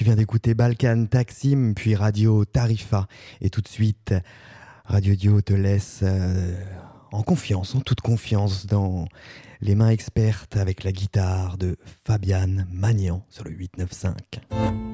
viens d'écouter Balkan Taksim, puis Radio Tarifa. Et tout de suite, Radio Dio te laisse en confiance, en toute confiance, dans les mains expertes avec la guitare de Fabian Magnan sur le 895.